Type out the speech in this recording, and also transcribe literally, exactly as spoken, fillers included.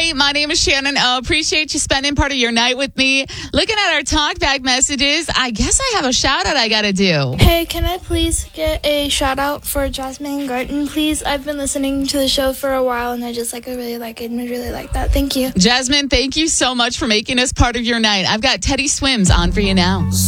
Hey, my name is Shannon. I appreciate you spending part of your night with me. Looking at our talkback messages, I guess I have a shout out I got to do. Hey, can I please get a shout out for Jasmine Garten, please? I've been listening to the show for a while, and I just like I really like it and I really like that. Thank you. Jasmine, thank you so much for making us part of your night. I've got Teddy Swims on for you now.